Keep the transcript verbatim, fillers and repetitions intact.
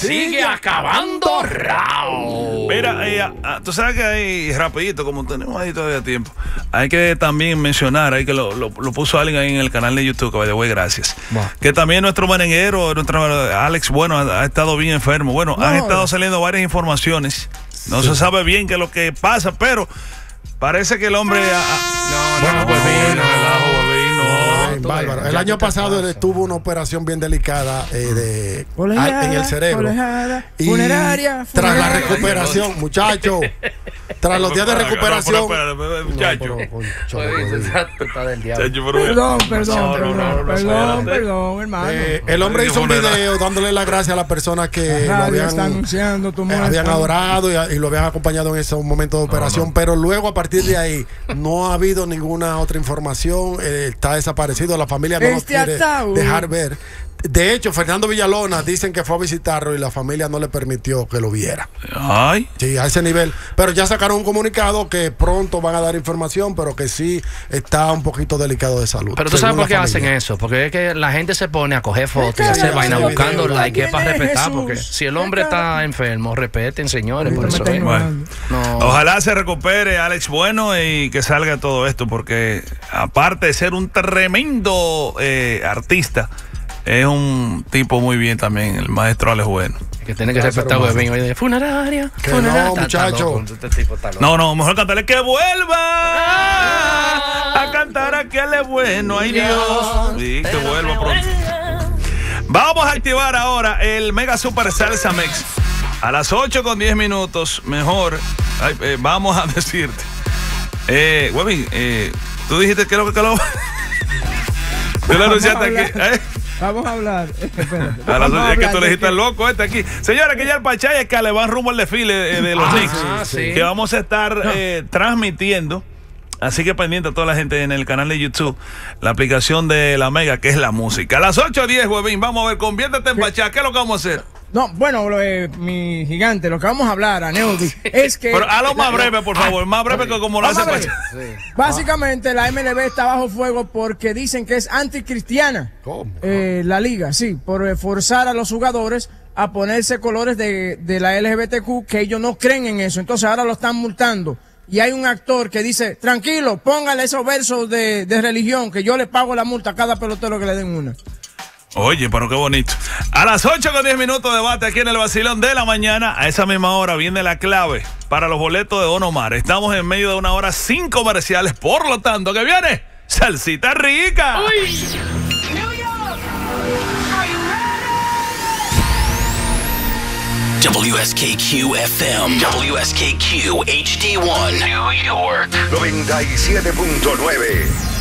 sigue acabando Raúl. Mira, eh, ah, tú sabes que hay, rapidito, como tenemos ahí todavía tiempo, hay que también mencionar, hay que lo, lo, lo puso alguien ahí en el canal de YouTube, que by the way, gracias. Wow. Que también nuestro merenguero, nuestro Alex Bueno, ha, ha estado bien enfermo. Bueno, no, han estado saliendo varias informaciones. No sí. se sabe bien qué es lo que pasa, pero parece que el hombre... Ha, no, bueno, no, pues bien, relajo, Bárbaro. El año pasado él tuvo una operación bien delicada eh, de, colejada, en el cerebro. Colejada, y funeraria, tras funeraria. la recuperación, muchachos, tras los días de recuperación. Perdón, perdón, perdón, perdón, perdón, hermano. Eh, el hombre hizo un video dándole las gracias a las personas que lo habían, está anunciando tu muerte, habían adorado y, y lo habían acompañado en ese momento de operación. No, no. Pero luego, a partir de ahí, no ha habido ninguna otra información. Eh, está desaparecido. La familia no este lo quiere ataúd. dejar ver. De hecho, Fernando Villalona dicen que fue a visitarlo y la familia no le permitió que lo viera. Ay. Sí, a ese nivel. Pero ya sacaron un comunicado que pronto van a dar información, pero que sí está un poquito delicado de salud. Pero tú sabes por qué hacen eso, porque es que la gente se pone a coger fotos y hacer vaina buscando like, es para respetar, porque si el hombre está enfermo, respeten, señores, por eso es. Bueno, no. Ojalá se recupere Alex Bueno y que salga todo esto, porque aparte de ser un tremendo eh, artista, es un tipo muy bien también, el maestro Alex Bueno. Que tiene que respetar a Huevín. Funeraria, funeraria. No, muchacho. No, no, mejor cantarle que vuelva ah, a cantar a aquel bueno. Ay, Dios. Sí, que vuelva pronto. Vamos a activar ahora el Mega Super Salsa Mix. A las ocho con diez minutos, mejor. Ay, eh, vamos a decirte. Eh, Huevín, eh, tú dijiste que lo que lo. Tú lo anunciaste aquí. ¿Eh? Vamos a hablar. Espérate, a vamos la, a es que tú le dijiste que... loco este aquí. Señores, que ya el Pachay es que le van rumbo al desfile de, de los ah, Knicks. Sí, sí. Que vamos a estar no. eh, transmitiendo. Así que pendiente a toda la gente en el canal de YouTube, la aplicación de la Mega, que es la música. A las ocho diez, Huevín, vamos a ver, conviértete en Pachay. ¿Qué es lo que vamos a hacer? No, bueno, lo, eh, mi gigante, lo que vamos a hablar, Aneudi, es que... Pero hazlo más breve, por favor, más breve que como lo hace Pachay. Sí. Básicamente, la M L B está bajo fuego porque dicen que es anticristiana. ¿Cómo? Eh, la liga, sí, por eh, forzar a los jugadores a ponerse colores de, de la L G B T Q, que ellos no creen en eso. Entonces ahora lo están multando. Y hay un actor que dice, tranquilo, póngale esos versos de, de religión, que yo le pago la multa a cada pelotero que le den una. Oye, pero qué bonito. A las ocho con diez minutos de debate aquí en el Vacilón de la Mañana. A esa misma hora viene la clave para los boletos de Don Omar. Estamos en medio de una hora sin comerciales. Por lo tanto, ¿qué viene? ¡Salsita rica! Uy. W S K Q F M, W S K Q H D uno, New York, noventa y siete punto nueve.